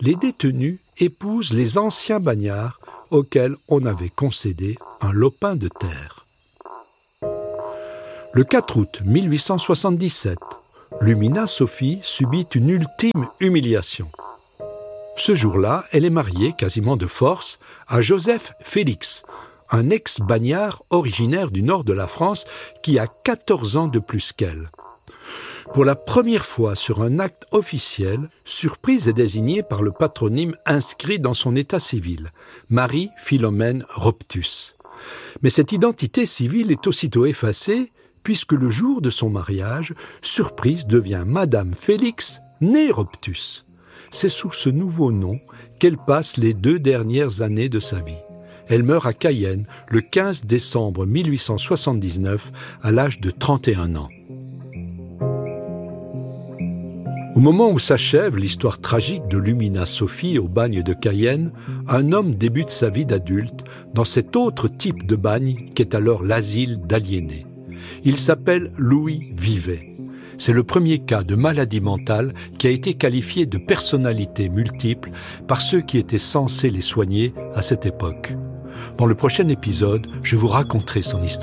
les détenus épousent les anciens bagnards auxquels on avait concédé un lopin de terre. Le 4 août 1877, Lumina Sophie subit une ultime humiliation. Ce jour-là, elle est mariée, quasiment de force, à Joseph Félix, un ex-bagnard originaire du nord de la France qui a 14 ans de plus qu'elle. Pour la première fois sur un acte officiel, Surprise est désignée par le patronyme inscrit dans son état civil, Marie-Philomène Robtus. Mais cette identité civile est aussitôt effacée puisque le jour de son mariage, Surprise devient Madame Félix, née Robtus. C'est sous ce nouveau nom qu'elle passe les 2 dernières années de sa vie. Elle meurt à Cayenne le 15 décembre 1879 à l'âge de 31 ans. Au moment où s'achève l'histoire tragique de Lumina Sophie au bagne de Cayenne, un homme débute sa vie d'adulte dans cet autre type de bagne qu'est alors l'asile d'aliénés. Il s'appelle Louis Vivet. C'est le premier cas de maladie mentale qui a été qualifié de personnalité multiple par ceux qui étaient censés les soigner à cette époque. Dans le prochain épisode, je vous raconterai son histoire.